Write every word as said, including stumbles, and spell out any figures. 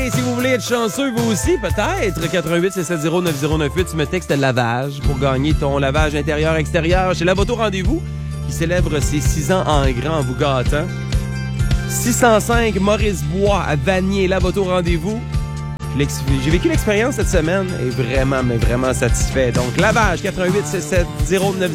Et si vous voulez être chanceux, vous aussi, peut-être, quatre-vingt-huit six sept zéro neuf zéro neuf huit, tu me textes lavage pour gagner ton lavage intérieur-extérieur chez Lavoto Rendez-vous, qui célèbre ses six ans en grand en vous gâtant. six cent cinq Maurice Bois à Vanier, Lavoto Rendez-vous. J'ai vécu l'expérience cette semaine et vraiment, mais vraiment satisfait. Donc, lavage, quatre-vingt-huit six sept zéro neuf